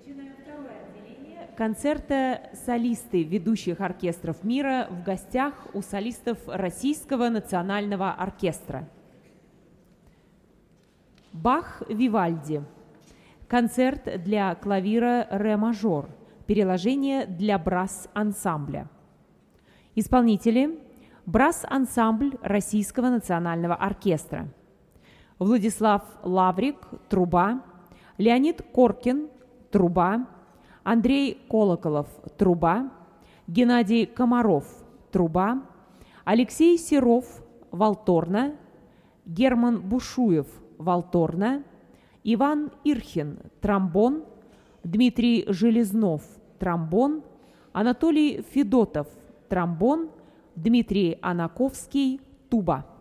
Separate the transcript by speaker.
Speaker 1: Концерта солисты ведущих оркестров мира в гостях у солистов Российского национального оркестра. Бах Вивальди. Концерт для клавира ре мажор. Переложение для брасс-ансамбля. Исполнители: брасс-ансамбль Российского национального оркестра. Владислав Лаврик – труба, Леонид Коркин – труба, Андрей Колоколов – труба, Геннадий Комаров – труба, Алексей Серов – валторна, Герман Бушуев – валторна, Иван Ирхин – тромбон, Дмитрий Железнов – тромбон, Анатолий Федотов – тромбон, Дмитрий Анаковский – туба.